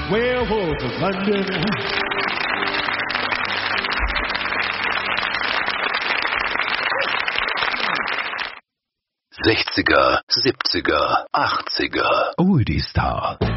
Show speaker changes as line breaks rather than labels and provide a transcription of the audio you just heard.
Werewolf of London.
60er, 70er, 80er.
Oldie Star.